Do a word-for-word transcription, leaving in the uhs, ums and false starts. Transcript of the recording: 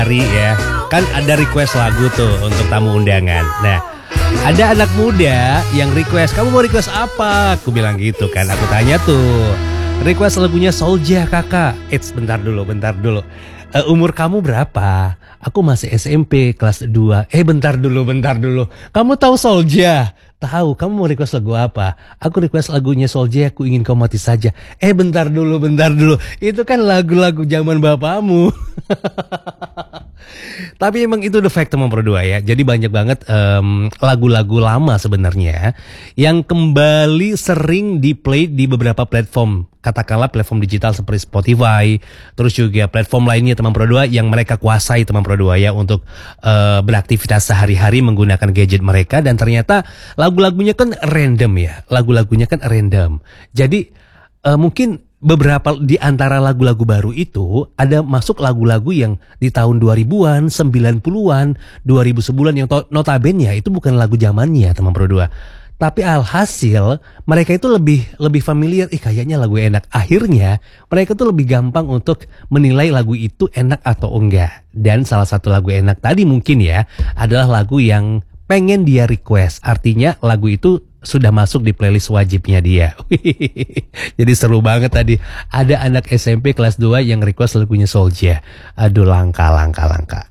hari ya, kan ada request lagu tuh untuk tamu undangan. Nah, ada anak muda yang request, kamu mau request apa? Aku bilang gitu kan, aku tanya tuh, request lagunya Soulja kakak. Eits, bentar dulu, bentar dulu. Uh, umur kamu berapa? Aku masih S M P kelas dua. Eh bentar dulu, bentar dulu. Kamu tahu Soulja? Tahu. Kamu mau request lagu apa? Aku request lagunya Soulja, Aku Ingin Kau Mati Saja. Eh bentar dulu, bentar dulu. Itu kan lagu-lagu zaman bapakmu. Tapi emang itu the fact teman berdua ya. Jadi banyak banget um, lagu-lagu lama sebenarnya yang kembali sering di play di beberapa platform. Katakanlah platform digital seperti Spotify, terus juga platform lainnya teman berdua yang mereka kuasai teman berdua ya untuk uh, beraktivitas sehari-hari menggunakan gadget mereka, dan ternyata lagu-lagunya kan random ya. Lagu-lagunya kan random. Jadi uh, mungkin beberapa di antara lagu-lagu baru itu ada masuk lagu-lagu yang di tahun dua ribuan, sembilan puluhan, dua ribu sebulan yang notabene ya itu bukan lagu zamannya teman berdua. Tapi alhasil mereka itu lebih lebih familiar, ih kayaknya lagu enak. Akhirnya mereka tuh lebih gampang untuk menilai lagu itu enak atau enggak. Dan salah satu lagu enak tadi mungkin ya adalah lagu yang pengen dia request. Artinya lagu itu sudah masuk di playlist wajibnya dia. Jadi seru banget tadi. Ada anak S M P kelas dua yang request lagunya Soulja. Aduh, langka, langka, langka.